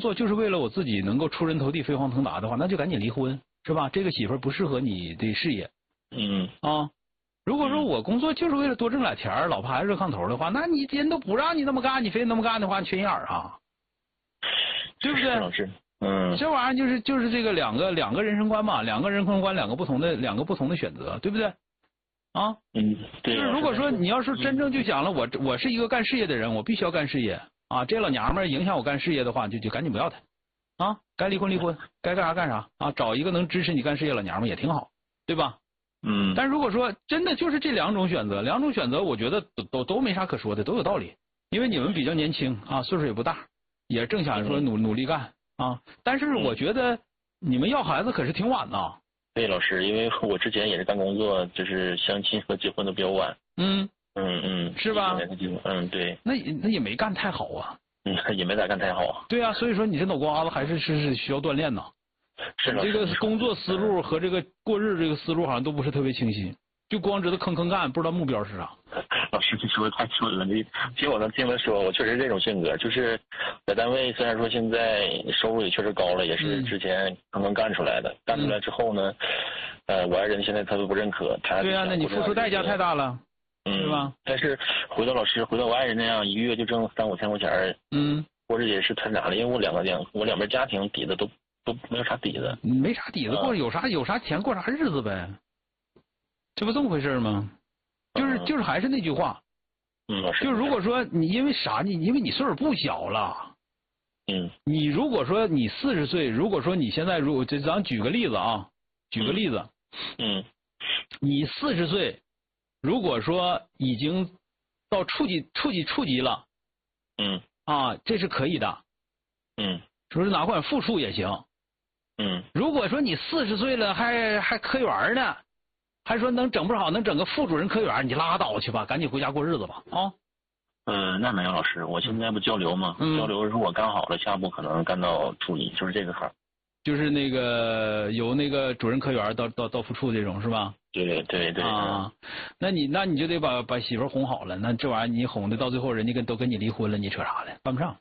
作就是为了我自己能够出人头地、飞黄腾达的话，那就赶紧离婚，是吧？这个媳妇儿不适合你的事业。如果说我工作就是为了多挣俩钱，老婆还是热炕头的话，那你人都不让你那么干，你非那么干的话，你缺心眼儿啊，对不对？ 老师， 这玩意儿就是这个两个人生观嘛，两个人生观，两个不同的选择，对不对？啊， 对。 就是如果说你要是真正就想了，我是一个干事业的人，我必须要干事业啊，这老娘们儿影响我干事业的话，就赶紧不要她啊，该离婚，该干啥干啥啊，找一个能支持你干事业老娘们儿也挺好，对吧？但如果说真的就是这两种选择，我觉得都没啥可说的，都有道理，因为你们比较年轻啊，岁数也不大，也正想说努力干啊，但是我觉得你们要孩子可是挺晚呐。 对，老师，因为我之前也是干工作，就是相亲和结婚都比较晚。 是吧？ 对。 那也没干太好啊。 也没咋干太好啊。 对啊，所以说你这脑瓜子还是需要锻炼呐。 是这个工作思路和这个过日这个思路好像都不是特别清晰，就光知道吭干，不知道目标是啥。 老师，你说的太准了，听我能听得说，我确实这种性格，就是在单位虽然说现在收入也确实高了，也是之前吭干出来的，干出来之后呢，我爱人现在他都不认可，他对啊，那你付出代价太大了，对吧？ 但是回到我爱人那样，一个月就挣3-5千块钱，或者也是他俩的，因为我两边家庭底子都没有啥底子， 没啥底子过有啥钱过啥日子呗，这不这么回事吗？就是还是那句话，就如果说你因为啥呢？因为你岁数不小了，你如果说你40岁，如果说你现在咱举个例子啊，你40岁，如果说已经到处级了，这是可以的，说是哪管副处也行。如果说你40岁了还科员呢，还说能整不好能整个副主任科员，你拉倒去吧，赶紧回家过日子吧啊。 那没有老师，我现在不交流吗？交流如果干好了，下步可能干到助理，就是这个坎儿。 就是那个由那个主任科员到副处这种是吧？ 对啊，那你就得把媳妇哄好了，那这玩意儿你哄的到最后人家都跟你离婚了，你扯啥呢？办不上。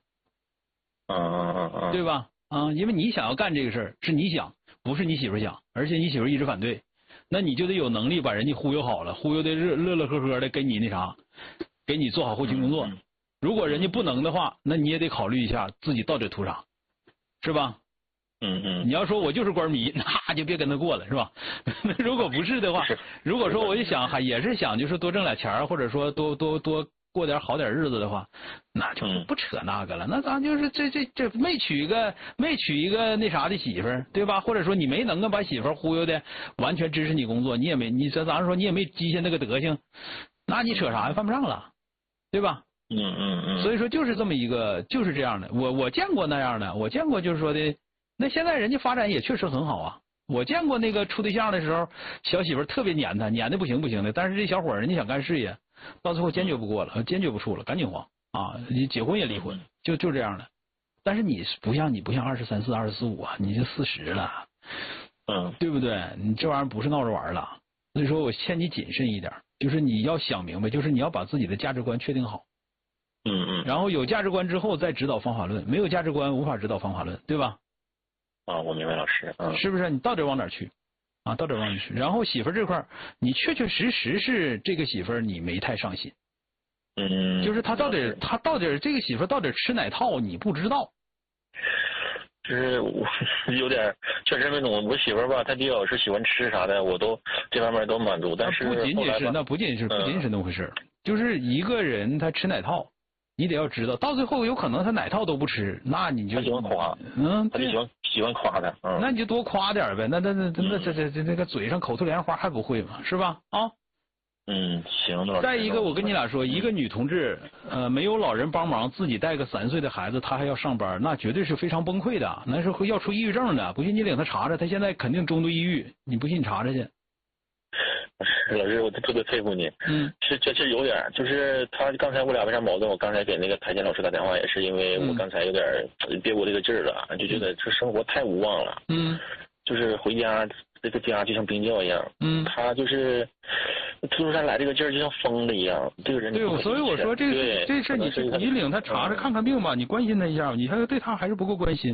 对吧？因为你想要干这个事儿，是你想，不是你媳妇想，而且你媳妇一直反对，那你就得有能力把人家忽悠好了，忽悠的乐呵呵的，给你那啥，给你做好后勤工作。如果人家不能的话，那你也得考虑一下自己到底图啥，是吧？你要说我就是官迷，那就别跟他过了，是吧？那如果不是的话，如果说我就想也是想就是多挣俩钱，或者说多过点好点日子的话，那就不扯那个了。那咱就是这没娶一个那啥的媳妇儿，对吧？或者说你没能够把媳妇儿忽悠的完全支持你工作，你也没咱说你也没积下那个德行，那你扯啥呀？犯不上了，对吧？所以说就是这么一个就是这样的。我见过那样的，我见过就是说的。那现在人家发展也确实很好啊！我见过那个处对象的时候，小媳妇特别黏他，黏的不行的。但是这小伙人家想干事业，到最后坚决不过了，坚决不处了，赶紧黄啊！你结婚也离婚，就这样的。但是你不像23、24、25啊，你就40了，对不对？你这玩意儿不是闹着玩了。所以说我劝你谨慎一点，就是你要想明白，就是你要把自己的价值观确定好。然后有价值观之后再指导方法论，没有价值观无法指导方法论，对吧？ 我明白老师， 是不是？你到底往哪去？到底往哪去？然后媳妇这块你确实是这个媳妇你没太上心，就是她到底这个媳妇到底吃哪套你不知道， 就是我有点确实没懂。我媳妇吧，她比较是喜欢吃啥的，我都这方面都满足。但是不仅仅是那么回事，就是一个人他吃哪套。你得要知道，到最后有可能他哪套都不吃，那你就他喜欢夸，他就喜欢夸他， 那你就多夸点呗。那这个嘴上口吐莲花还不会吗？是吧？ 行的。 再一个，我跟你俩说，一个女同志，没有老人帮忙，自己带个3岁的孩子，她还要上班，那绝对是非常崩溃的，那是会要出抑郁症的。不信你领她查查，她现在肯定中度抑郁，你不信你查查去。 老师，我特别佩服你。这有点，就是他刚才我俩为啥矛盾？我刚才给那个台前老师打电话，也是因为我刚才有点憋过这个劲儿了，就觉得这生活太无望了。就是回家这个家就像冰窖一样。他就是突然来这个劲儿，就像疯了一样。这个人对， 所以我说这事你领他查查看看病吧，你关心他一下，你还对他还是不够关心。